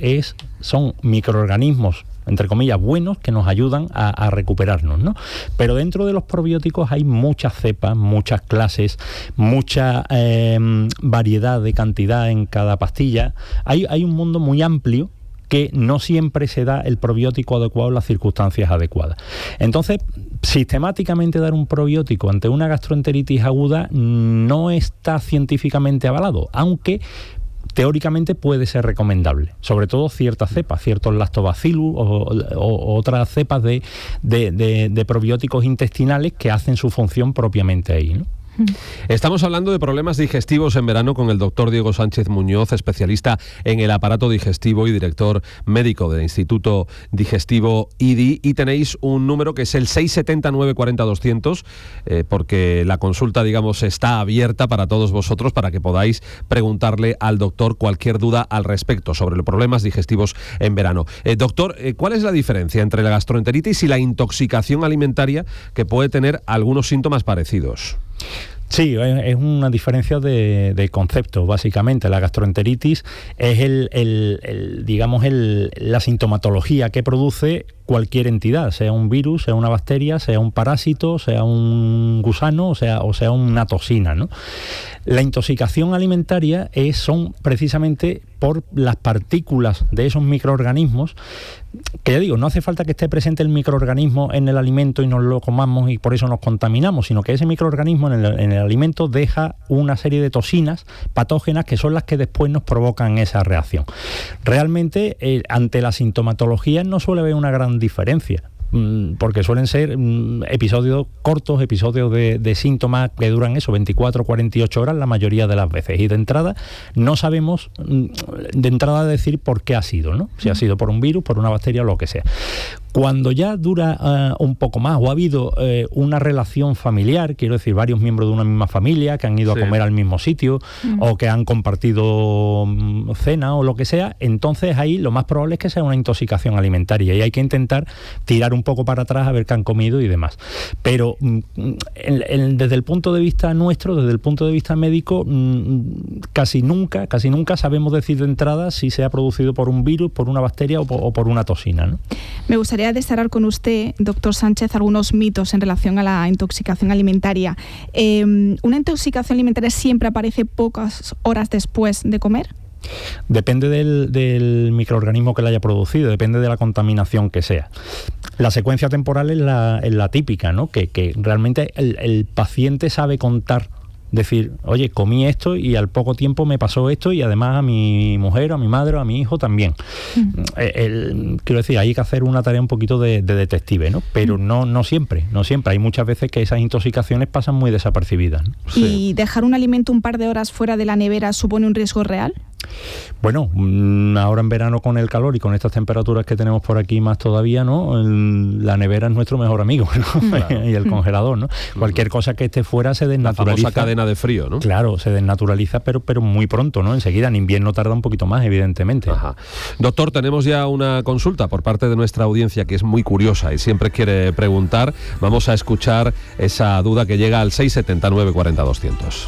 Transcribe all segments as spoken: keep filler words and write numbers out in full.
es, son microorganismos, entre comillas, buenos, que nos ayudan a, a recuperarnos, ¿no? Pero dentro de los probióticos hay muchas cepas, muchas clases, mucha eh, variedad de cantidad en cada pastilla. Hay, hay un mundo muy amplio que no siempre se da el probiótico adecuado en las circunstancias adecuadas. Entonces, sistemáticamente dar un probiótico ante una gastroenteritis aguda no está científicamente avalado, aunque teóricamente puede ser recomendable, sobre todo ciertas cepas, ciertos lactobacillus o, o, o otras cepas de, de, de, de probióticos intestinales que hacen su función propiamente ahí, ¿no? Estamos hablando de problemas digestivos en verano con el doctor Diego Sánchez Muñoz, especialista en el aparato digestivo y director médico del Instituto Digestivo I D I, y tenéis un número que es el seis siete nueve cuatro cero doscientos, eh, porque la consulta, digamos, está abierta para todos vosotros, para que podáis preguntarle al doctor cualquier duda al respecto sobre los problemas digestivos en verano. Eh, doctor, eh, ¿cuál es la diferencia entre la gastroenteritis y la intoxicación alimentaria, que puede tener algunos síntomas parecidos? Sí, es una diferencia de, de concepto, básicamente. La gastroenteritis es el, el, el digamos, el, la sintomatología que produce cualquier entidad, sea un virus, sea una bacteria, sea un parásito, sea un gusano, o sea, o sea una toxina, ¿no? La intoxicación alimentaria es, son precisamente por las partículas de esos microorganismos, que ya digo, no hace falta que esté presente el microorganismo en el alimento y nos lo comamos y por eso nos contaminamos, sino que ese microorganismo en el, en el alimento deja una serie de toxinas patógenas que son las que después nos provocan esa reacción. Realmente, eh, ante la sintomatología no suele haber una gran diferencia, porque suelen ser mm, episodios cortos, episodios de, de síntomas que duran eso, veinticuatro, cuarenta y ocho horas la mayoría de las veces, y de entrada no sabemos mm, de entrada decir por qué ha sido, ¿no? Si ha sido por un virus, por una bacteria o lo que sea. Cuando ya dura uh, un poco más, o ha habido uh, una relación familiar, quiero decir, varios miembros de una misma familia que han ido sí. a comer al mismo sitio, mm. o que han compartido um, cena o lo que sea, entonces ahí lo más probable es que sea una intoxicación alimentaria y hay que intentar tirar un poco para atrás a ver qué han comido y demás. Pero mm, en, en, desde el punto de vista nuestro, desde el punto de vista médico, mm, casi nunca, casi nunca sabemos decir de entrada si se ha producido por un virus, por una bacteria o por, o por una toxina, ¿no? Me gustaría destacar con usted, doctor Sánchez, algunos mitos en relación a la intoxicación alimentaria. Eh, ¿Una intoxicación alimentaria siempre aparece pocas horas después de comer? Depende del, del microorganismo que la haya producido, depende de la contaminación que sea. La secuencia temporal es la, es la típica, ¿no? Que, que realmente el, el paciente sabe contar, decir, oye, comí esto y al poco tiempo me pasó esto y además a mi mujer, a mi madre o a mi hijo también. Mm. El, el, quiero decir, hay que hacer una tarea un poquito de, de detective, ¿no? Pero mm. no, no siempre, no siempre. Hay muchas veces que esas intoxicaciones pasan muy desapercibidas, ¿no? ¿Y sí. dejar un alimento un par de horas fuera de la nevera supone un riesgo real? Bueno, ahora en verano con el calor y con estas temperaturas que tenemos por aquí más todavía, ¿no? La nevera es nuestro mejor amigo, ¿no? Claro. Y el congelador, ¿no? Cualquier cosa que esté fuera se desnaturaliza. La famosa cadena de frío, ¿no? Claro, se desnaturaliza, pero, pero muy pronto, ¿no? Enseguida, en invierno tarda un poquito más, evidentemente. Ajá. Doctor, tenemos ya una consulta por parte de nuestra audiencia que es muy curiosa y siempre quiere preguntar. Vamos a escuchar esa duda que llega al seis siete nueve cuatro cero doscientos.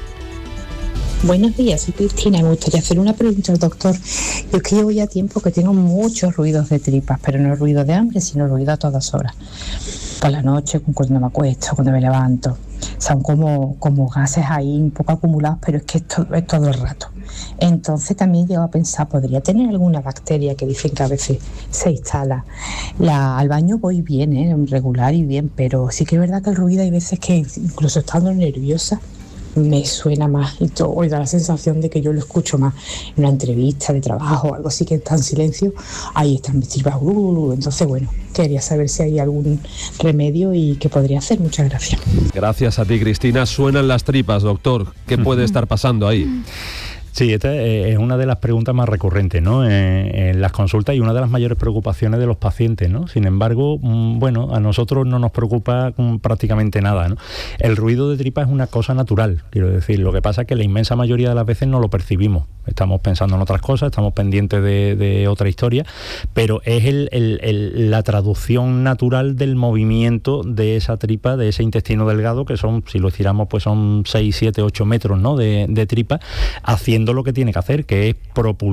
Buenos días, soy Cristina y me gustaría hacer una pregunta al doctor. Yo es que llevo ya tiempo que tengo muchos ruidos de tripas, pero no ruido de hambre, sino ruido a todas horas. Por la noche, cuando me acuesto, cuando me levanto. Son como, como gases ahí un poco acumulados, pero es que es todo, es todo el rato. Entonces también llego a pensar, ¿podría tener alguna bacteria que dicen que a veces se instala? La, al baño voy bien, ¿eh? regular y bien, pero sí que es verdad que el ruido hay veces que incluso estando nerviosa, me suena más y todo, y da la sensación de que yo lo escucho más en una entrevista de trabajo o algo así que está en silencio, ahí están mis tripas, uh, uh, entonces bueno, quería saber si hay algún remedio y qué podría hacer. Muchas gracias. Gracias a ti, Cristina. Suenan las tripas, doctor. ¿Qué puede estar pasando ahí? Sí, esta es una de las preguntas más recurrentes, ¿no? En, en las consultas y una de las mayores preocupaciones de los pacientes, ¿no? Sin embargo, bueno, a nosotros no nos preocupa prácticamente nada, ¿no? El ruido de tripa es una cosa natural, quiero decir. Lo que pasa es que la inmensa mayoría de las veces no lo percibimos. Estamos pensando en otras cosas, estamos pendientes de, de otra historia, pero es el, el, el, la traducción natural del movimiento de esa tripa, de ese intestino delgado, que son, si lo estiramos, pues son seis, siete, ocho metros, ¿no? de, de tripa, haciendo lo que tiene que hacer, que es propulsar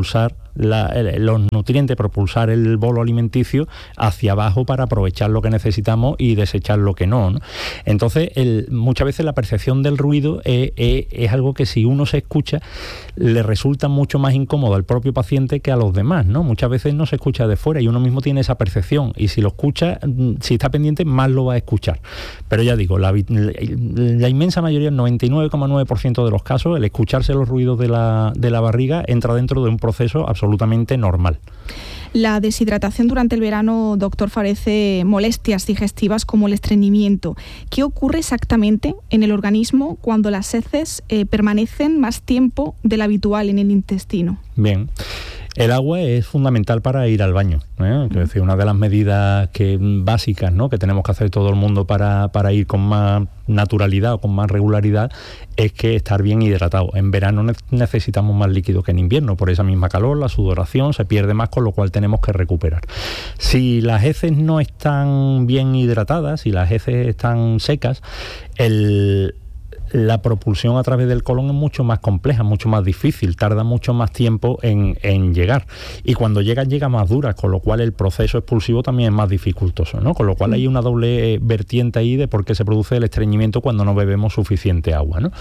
la, el, los nutrientes, propulsar el bolo alimenticio hacia abajo para aprovechar lo que necesitamos y desechar lo que no, ¿no? Entonces, el, muchas veces la percepción del ruido es, es, es algo que si uno se escucha le resulta mucho más incómodo al propio paciente que a los demás, ¿no? Muchas veces no se escucha de fuera y uno mismo tiene esa percepción, y si lo escucha, si está pendiente, más lo va a escuchar. Pero ya digo, la, la, la inmensa mayoría, el noventa y nueve coma nueve por ciento de los casos, el escucharse los ruidos de la, de la barriga entra dentro de un proceso absolutamente normal. La deshidratación durante el verano, doctor, favorece molestias digestivas como el estreñimiento. ¿Qué ocurre exactamente en el organismo cuando las heces eh, permanecen más tiempo del habitual en el intestino? Bien. El agua es fundamental para ir al baño, ¿eh? Es decir, una de las medidas que, básicas, ¿no?, que tenemos que hacer todo el mundo para, para ir con más naturalidad o con más regularidad es que estar bien hidratado. En verano ne- necesitamos más líquido que en invierno, por esa misma calor, la sudoración se pierde más, con lo cual tenemos que recuperar. Si las heces no están bien hidratadas, si las heces están secas, el... la propulsión a través del colon es mucho más compleja, mucho más difícil, tarda mucho más tiempo en, en llegar, y cuando llega, llega más dura, con lo cual el proceso expulsivo también es más dificultoso, ¿no? Con lo cual hay una doble vertiente ahí de por qué se produce el estreñimiento cuando no bebemos suficiente agua, ¿no?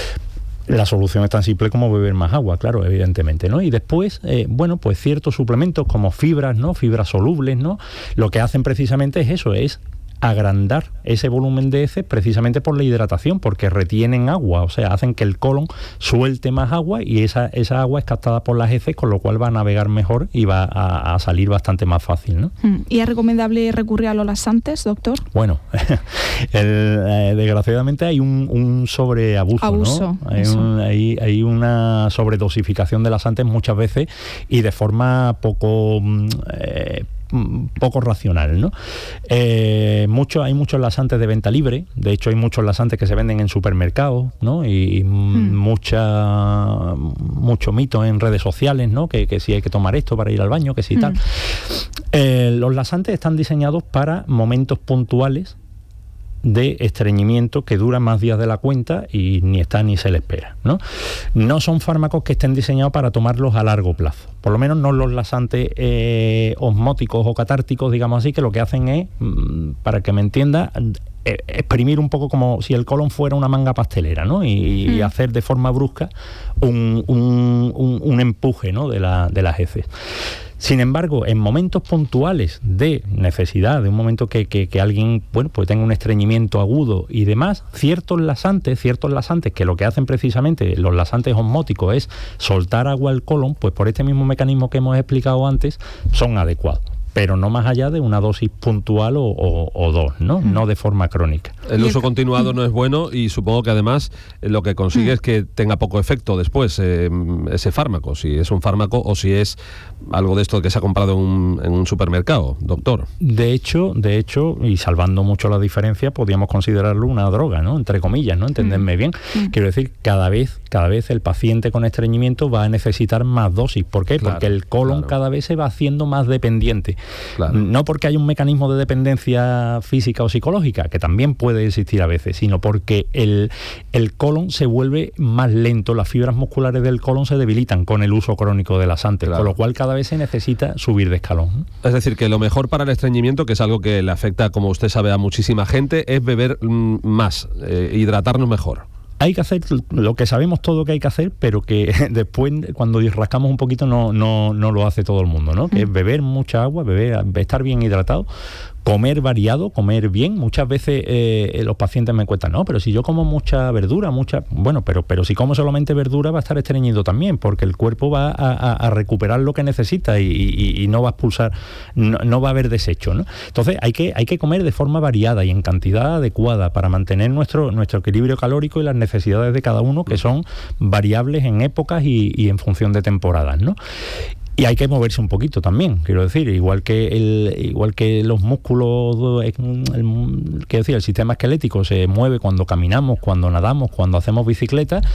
La solución es tan simple como beber más agua, claro, evidentemente, ¿no? Y después, eh, bueno, pues ciertos suplementos como fibras, ¿no? Fibras solubles, ¿no? Lo que hacen precisamente es eso, es agrandar ese volumen de heces precisamente por la hidratación, porque retienen agua, o sea, hacen que el colon suelte más agua y esa, esa agua es captada por las heces, con lo cual va a navegar mejor y va a, a salir bastante más fácil, ¿no? ¿Y es recomendable recurrir a los laxantes, doctor? Bueno, el, eh, desgraciadamente hay un, un sobreabuso, Abuso, ¿no? Hay, un, hay, hay una sobredosificación de laxantes muchas veces y de forma poco... Eh, poco racional, ¿no? Eh, mucho, hay muchos laxantes de venta libre, de hecho hay muchos laxantes que se venden en supermercados, ¿no? Y hmm. mucha mucho mito en redes sociales, ¿no? Que, que si hay que tomar esto para ir al baño, que si hmm. tal. Eh, los laxantes están diseñados para momentos puntuales de estreñimiento que dura más días de la cuenta y ni está ni se le espera, ¿no? No son fármacos que estén diseñados para tomarlos a largo plazo, por lo menos no los laxantes eh, osmóticos o catárticos, digamos así, que lo que hacen es, para que me entienda, eh, exprimir un poco como si el colon fuera una manga pastelera, ¿no? Y, mm. y hacer de forma brusca un, un, un, un empuje, ¿no?, de, la, de las heces. Sin embargo, en momentos puntuales de necesidad, de un momento que, que, que alguien, bueno, pues tenga un estreñimiento agudo y demás, ciertos laxantes, ciertos laxantes que lo que hacen precisamente, los laxantes osmóticos, es soltar agua al colon, pues por este mismo mecanismo que hemos explicado antes, son adecuados. Pero no más allá de una dosis puntual o, o, o dos, ¿no? Mm. No de forma crónica. El uso continuado no es bueno y supongo que además lo que consigue mm. es que tenga poco efecto después eh, ese fármaco, si es un fármaco o si es algo de esto que se ha comprado en un, en un supermercado, doctor. De hecho, de hecho, y salvando mucho la diferencia, podríamos considerarlo una droga, ¿no? Entre comillas, ¿no? Entenderme mm. bien. Mm. Quiero decir, cada vez, cada vez el paciente con estreñimiento va a necesitar más dosis. ¿Por qué? Claro, porque el colon claro. cada vez se va haciendo más dependiente. Claro. No porque hay un mecanismo de dependencia física o psicológica, que también puede existir a veces, sino porque el, el colon se vuelve más lento, las fibras musculares del colon se debilitan con el uso crónico de laxantes, claro. con lo cual cada vez se necesita subir de escalón. Es decir, que lo mejor para el estreñimiento, que es algo que le afecta, como usted sabe, a muchísima gente, es beber mm, más, eh, hidratarnos mejor. Hay que hacer lo que sabemos todo que hay que hacer, pero que después, cuando rascamos un poquito, no, no, no lo hace todo el mundo, ¿no? Que es beber mucha agua, beber, estar bien hidratado, comer variado, comer bien. Muchas veces eh, los pacientes me cuentan, no, pero si yo como mucha verdura, mucha... Bueno, pero, pero si como solamente verdura va a estar estreñido también, porque el cuerpo va a, a, a recuperar lo que necesita y, y, y no va a expulsar, no, no va a haber desecho, ¿no? Entonces hay que, hay que comer de forma variada y en cantidad adecuada para mantener nuestro, nuestro equilibrio calórico y las necesidades de cada uno, que son variables en épocas y, y en función de temporadas, ¿no? Y hay que moverse un poquito también, quiero decir, igual que el igual que los músculos, el, quiero decir, el sistema esquelético se mueve cuando caminamos, cuando nadamos, cuando hacemos bicicleta.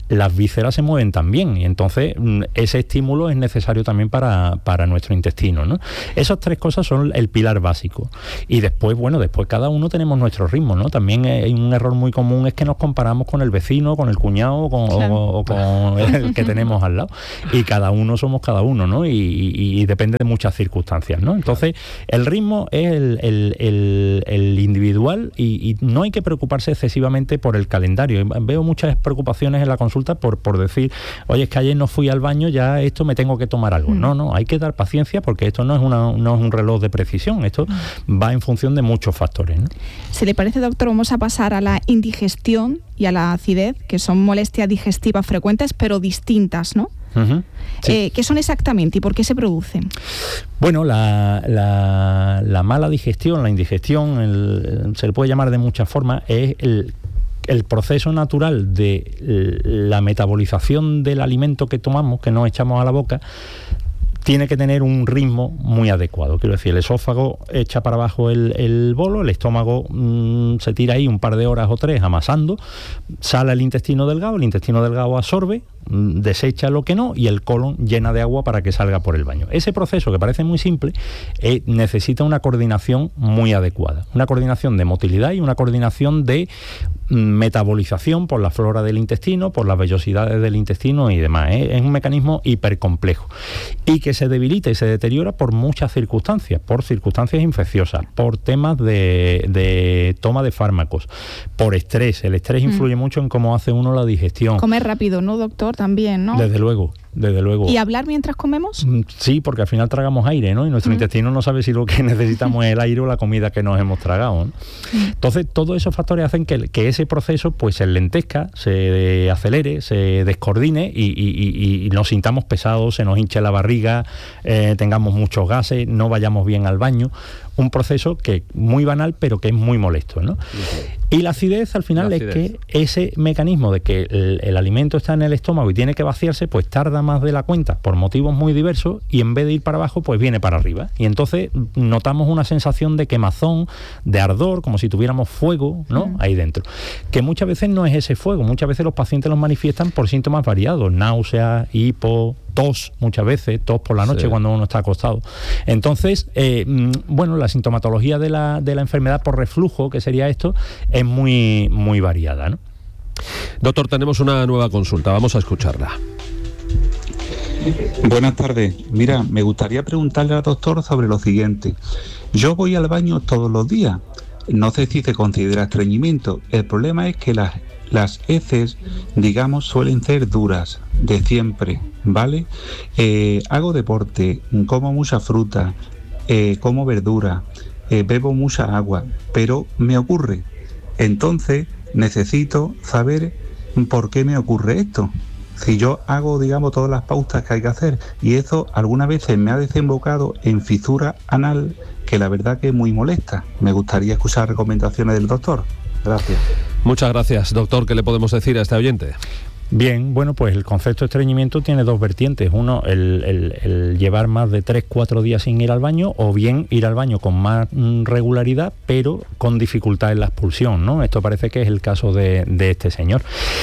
las vísceras se mueven también, y entonces ese estímulo es necesario también para, para nuestro intestino, ¿no? Esas tres cosas son el pilar básico. Y después, bueno, después cada uno tenemos nuestro ritmo, ¿no? También hay un error muy común, es que nos comparamos con el vecino, con el cuñado con, claro. o, o con el que tenemos al lado. Y cada uno somos cada uno, ¿no? Y, y, y depende de muchas circunstancias, ¿no? Entonces, el ritmo es el, el, el, el individual y, y no hay que preocuparse excesivamente por el calendario. Veo muchas preocupaciones en la consulta por, por decir, oye, es que ayer no fui al baño, ya esto me tengo que tomar algo. Mm. No, no, hay que dar paciencia porque esto no es, una, no es un reloj de precisión, esto mm. va en función de muchos factores, ¿no? ¿Se le parece, doctor? Vamos a pasar a la indigestión y a la acidez, que son molestias digestivas frecuentes pero distintas, ¿no? Uh-huh. Sí. Eh, ¿Qué son exactamente y por qué se producen? Bueno, la, la, la mala digestión, la indigestión, el, se le puede llamar de muchas formas, es el, el proceso natural de la metabolización del alimento que tomamos, que nos echamos a la boca, tiene que tener un ritmo muy adecuado. Quiero decir, el esófago echa para abajo el, el bolo, el estómago mmm, se tira ahí un par de horas o tres amasando, sale el intestino delgado, el intestino delgado absorbe, mmm, desecha lo que no, y el colon llena de agua para que salga por el baño. Ese proceso, que parece muy simple, eh, necesita una coordinación muy adecuada. Una coordinación de motilidad y una coordinación de mmm, metabolización por la flora del intestino, por las vellosidades del intestino y demás. ¿eh? Es un mecanismo hipercomplejo. Y que se debilita y se deteriora por muchas circunstancias, por circunstancias infecciosas, por temas de, de toma de fármacos, por estrés. El estrés mm. influye mucho en cómo hace uno la digestión. Comer rápido, ¿no, doctor? También, ¿no? Desde luego. Desde luego. ¿Y hablar mientras comemos? Sí, porque al final tragamos aire, ¿no? Y nuestro mm. intestino no sabe si lo que necesitamos es el aire o la comida que nos hemos tragado, ¿no? Mm. Entonces, todos esos factores hacen que, que ese proceso pues se lentezca, se acelere, se descoordine y, y, y, y nos sintamos pesados, se nos hinche la barriga, eh, tengamos muchos gases, no vayamos bien al baño. Un proceso que muy banal, pero que es muy molesto, ¿no? Y la acidez, al final, la acidez. es que ese mecanismo de que el, el alimento está en el estómago y tiene que vaciarse, pues tarda más de la cuenta por motivos muy diversos y en vez de ir para abajo, pues viene para arriba. Y entonces notamos una sensación de quemazón, de ardor, como si tuviéramos fuego, ¿no? Mm. Ahí dentro. Que muchas veces no es ese fuego, muchas veces los pacientes los manifiestan por síntomas variados, náusea, hipo, tos, muchas veces, tos por la noche sí. cuando uno está acostado. Entonces, eh, bueno, la sintomatología de la, de la enfermedad por reflujo, que sería esto, es muy, muy variada, ¿no? Doctor, tenemos una nueva consulta, vamos a escucharla. Buenas tardes. Mira, me gustaría preguntarle al doctor sobre lo siguiente. Yo voy al baño todos los días. No sé si se considera estreñimiento. El problema es que las, las heces, digamos, suelen ser duras, de siempre, ¿vale? Eh, hago deporte, como mucha fruta, eh, como verdura, eh, bebo mucha agua, pero me ocurre. Entonces, necesito saber por qué me ocurre esto. Si yo hago, digamos, todas las pautas que hay que hacer, y eso algunas veces me ha desembocado en fisura anal, que la verdad que es muy molesta. Me gustaría escuchar recomendaciones del doctor. Gracias. Muchas gracias, doctor. ¿Qué le podemos decir a este oyente? Bien, bueno, pues el concepto de estreñimiento tiene dos vertientes. Uno, el, el, el llevar más de tres, cuatro días sin ir al baño, o bien ir al baño con más mm, regularidad, pero con dificultad en la expulsión, ¿no? Esto parece que es el caso de, de este señor.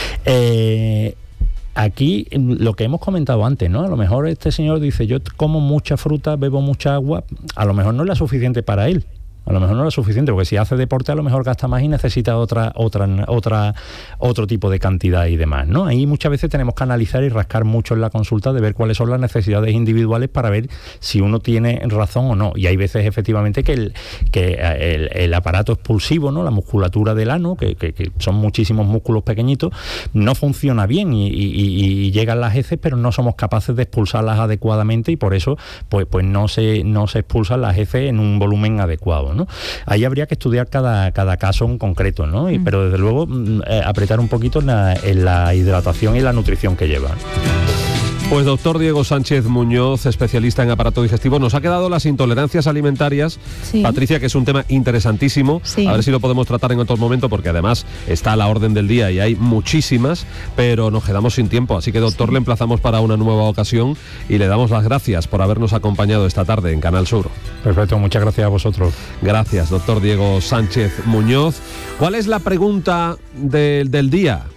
Eh... Aquí, lo que hemos comentado antes, ¿no? A lo mejor este señor dice, yo como mucha fruta, bebo mucha agua, a lo mejor no es la suficiente para él. A lo mejor no es suficiente, porque si hace deporte a lo mejor gasta más y necesita otra, otra, otra, otro tipo de cantidad y demás, ¿no? Ahí muchas veces tenemos que analizar y rascar mucho en la consulta de ver cuáles son las necesidades individuales para ver si uno tiene razón o no. Y hay veces efectivamente que el, que el, el aparato expulsivo, ¿no? La musculatura del ano, que, que, que son muchísimos músculos pequeñitos, no funciona bien y, y, y llegan las heces, pero no somos capaces de expulsarlas adecuadamente y por eso pues, pues no se, no se expulsan las heces en un volumen adecuado, ¿no? Ahí habría que estudiar cada, cada caso en concreto, ¿no? Y, pero desde luego eh, apretar un poquito en la, en la hidratación y la nutrición que lleva. Pues doctor Diego Sánchez Muñoz, especialista en aparato digestivo, nos ha quedado las intolerancias alimentarias, sí. Patricia, que es un tema interesantísimo, sí. A ver si lo podemos tratar en otro momento, porque además está a la orden del día y hay muchísimas, pero nos quedamos sin tiempo, así que doctor, sí. Le emplazamos para una nueva ocasión y le damos las gracias por habernos acompañado esta tarde en Canal Sur. Perfecto, muchas gracias a vosotros. Gracias, doctor Diego Sánchez Muñoz. ¿Cuál es la pregunta de, del día?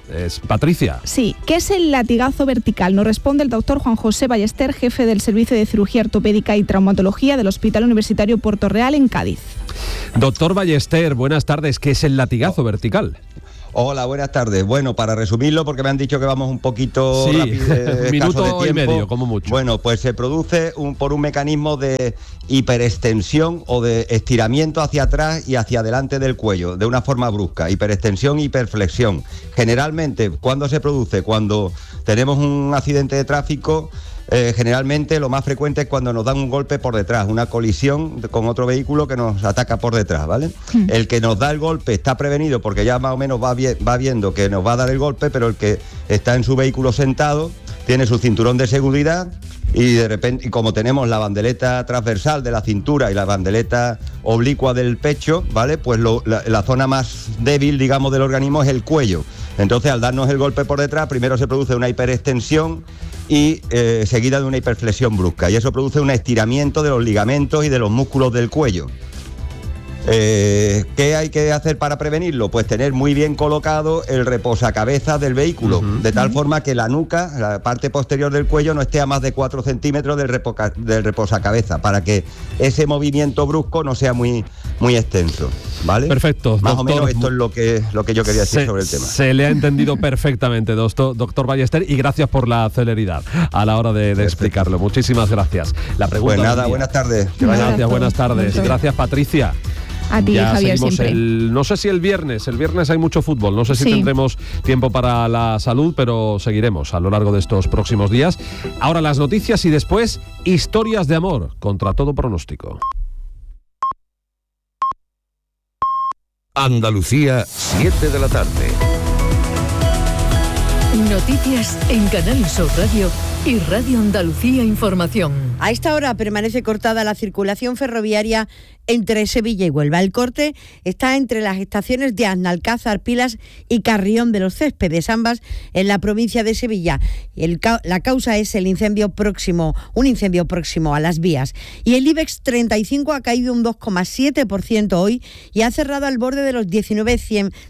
Es Patricia. Sí, ¿qué es el latigazo vertical? Nos responde el doctor Juan José Ballester, jefe del Servicio de Cirugía Ortopédica y Traumatología del Hospital Universitario Puerto Real en Cádiz. Doctor Ballester, buenas tardes. ¿Qué es el latigazo vertical? Hola, buenas tardes. Bueno, para resumirlo, porque me han dicho que vamos un poquito sí, rápido, eh, un minuto de tiempo, y medio, como mucho. Bueno, pues se produce un, por un mecanismo de hiperextensión o de estiramiento hacia atrás y hacia adelante del cuello, de una forma brusca, hiperextensión y hiperflexión. Generalmente, ¿cuándo se produce? Cuando tenemos un accidente de tráfico. Eh, generalmente lo más frecuente es cuando nos dan un golpe por detrás, una colisión con otro vehículo que nos ataca por detrás, ¿vale? Mm. El que nos da el golpe está prevenido porque ya más o menos va, vi- va viendo que nos va a dar el golpe, pero el que está en su vehículo sentado tiene su cinturón de seguridad y de repente, y como tenemos la bandeleta transversal de la cintura y la bandeleta oblicua del pecho, ¿vale? Pues lo, la, la zona más débil, digamos, del organismo es el cuello. Entonces, al darnos el golpe por detrás, primero se produce una hiperextensión y eh, seguida de una hiperflexión brusca, y eso produce un estiramiento de los ligamentos y de los músculos del cuello. Eh, ¿Qué hay que hacer para prevenirlo? Pues tener muy bien colocado el reposacabezas del vehículo, uh-huh. de tal forma que la nuca, la parte posterior del cuello, no esté a más de cuatro centímetros del, repoca- del reposacabezas, para que ese movimiento brusco no sea muy, muy extenso, ¿vale? Perfecto, Más doctor, o menos esto es lo que, lo que yo quería decir se, sobre el tema. Se le ha entendido perfectamente, doctor, doctor Ballester, y gracias por la celeridad a la hora de, de explicarlo. Muchísimas gracias. La pregunta pues nada, buenas tardes. Que gracias, buenas tardes. Gracias, Patricia. A ti, ya Javier, seguimos siempre. El, no sé si el viernes, el viernes hay mucho fútbol, no sé si sí. tendremos tiempo para la salud, pero seguiremos a lo largo de estos próximos días. Ahora las noticias y después historias de amor contra todo pronóstico. Andalucía, siete de la tarde. Noticias en Canal Sur Radio y Radio Andalucía Información. A esta hora permanece cortada la circulación ferroviaria entre Sevilla y Huelva. El corte está entre las estaciones de Aznalcázar, Pilas y Carrión de los Céspedes, ambas en la provincia de Sevilla. El, la causa es el incendio próximo, un incendio próximo a las vías. Y el IBEX treinta y cinco ha caído un dos coma siete por ciento hoy y ha cerrado al borde de los diecinueve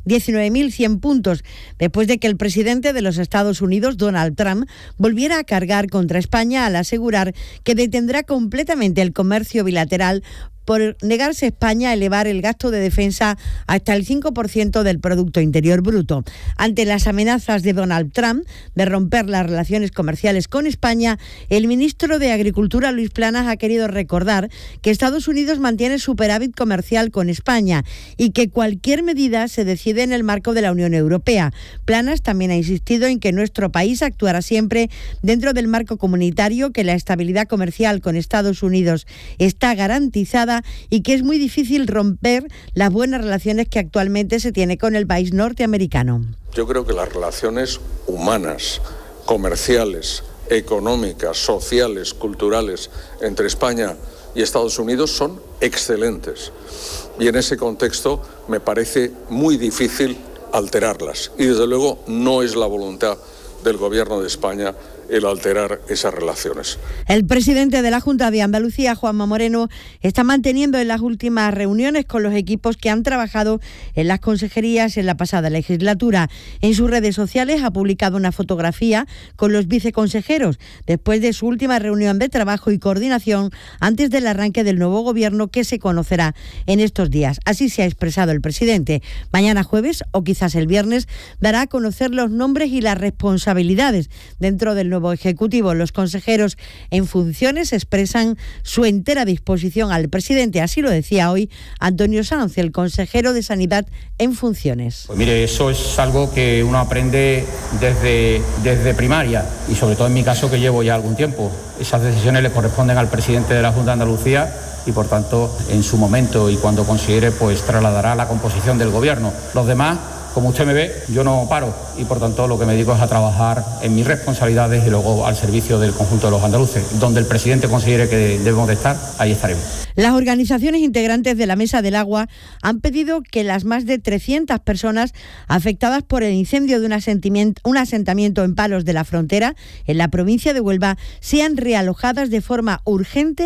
mil cien puntos, después de que el presidente de los Estados Unidos, Donald Trump, volviera a cargar contra España al asegurar que detendrá completamente el comercio bilateral por negarse España a elevar el gasto de defensa hasta el cinco por ciento del Producto Interior Bruto. Ante las amenazas de Donald Trump de romper las relaciones comerciales con España, el ministro de Agricultura, Luis Planas, ha querido recordar que Estados Unidos mantiene superávit comercial con España y que cualquier medida se decide en el marco de la Unión Europea. Planas también ha insistido en que nuestro país actuará siempre dentro del marco comunitario, que la estabilidad comercial con Estados Unidos está garantizada y que es muy difícil romper las buenas relaciones que actualmente se tiene con el país norteamericano. Yo creo que las relaciones humanas, comerciales, económicas, sociales, culturales entre España y Estados Unidos son excelentes. Y en ese contexto me parece muy difícil alterarlas. Y desde luego no es la voluntad del Gobierno de España el alterar esas relaciones. El presidente de la Junta de Andalucía, Juanma Moreno, está manteniendo en las últimas reuniones con los equipos que han trabajado en las consejerías en la pasada legislatura. En sus redes sociales ha publicado una fotografía con los viceconsejeros después de su última reunión de trabajo y coordinación antes del arranque del nuevo gobierno, que se conocerá en estos días. Así se ha expresado el presidente. Mañana jueves, o quizás el viernes, dará a conocer los nombres y las responsabilidades dentro del nuevo Ejecutivo. Los consejeros en funciones expresan su entera disposición al presidente. Así lo decía hoy Antonio Sanz, el consejero de Sanidad en funciones. Pues mire, eso es algo que uno aprende desde, desde primaria y sobre todo en mi caso, que llevo ya algún tiempo. Esas decisiones le corresponden al presidente de la Junta de Andalucía y por tanto en su momento y cuando considere, pues trasladará la composición del gobierno. Los demás, como usted me ve, yo no paro y por tanto lo que me dedico es a trabajar en mis responsabilidades y luego al servicio del conjunto de los andaluces. Donde el presidente considere que debemos de estar, ahí estaremos. Las organizaciones integrantes de la Mesa del Agua han pedido que las más de trescientas personas afectadas por el incendio de un asentamiento, un asentamiento en Palos de la Frontera, en la provincia de Huelva, sean realojadas de forma urgente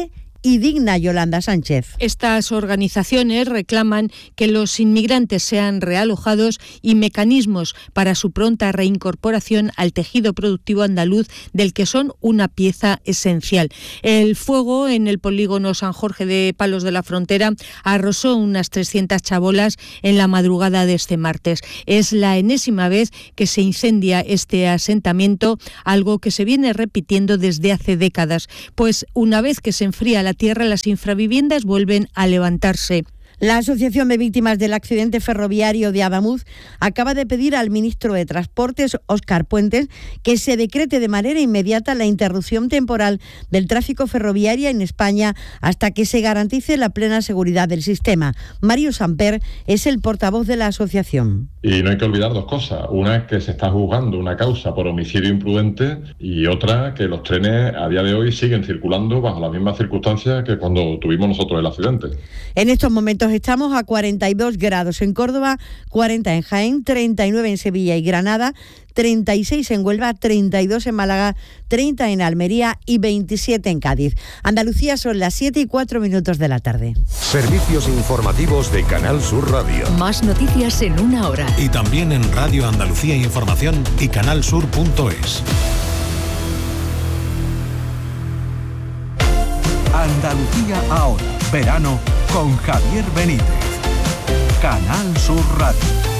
y digna. Yolanda Sánchez. Estas organizaciones reclaman que los inmigrantes sean realojados y mecanismos para su pronta reincorporación al tejido productivo andaluz, del que son una pieza esencial. El fuego en el polígono San Jorge de Palos de la Frontera arrasó unas trescientas chabolas en la madrugada de este martes. Es la enésima vez que se incendia este asentamiento, algo que se viene repitiendo desde hace décadas, pues una vez que se enfría la tierra, las infraviviendas vuelven a levantarse. La Asociación de Víctimas del Accidente Ferroviario de Adamuz acaba de pedir al ministro de Transportes, Óscar Puentes, que se decrete de manera inmediata la interrupción temporal del tráfico ferroviario en España hasta que se garantice la plena seguridad del sistema. Mario Samper es el portavoz de la asociación. Y no hay que olvidar dos cosas. Una es que se está juzgando una causa por homicidio imprudente y otra que los trenes a día de hoy siguen circulando bajo las mismas circunstancias que cuando tuvimos nosotros el accidente. En estos momentos estamos a cuarenta y dos grados en Córdoba, cuarenta en Jaén, treinta y nueve en Sevilla y Granada, treinta y seis en Huelva, treinta y dos en Málaga, treinta en Almería y veintisiete en Cádiz. Andalucía, son las siete y cuatro minutos de la tarde. Servicios informativos de Canal Sur Radio. Más noticias en una hora. Y también en Radio Andalucía Información y canalsur punto es. Andalucía ahora, verano con Javier Benítez. Canal Sur Radio.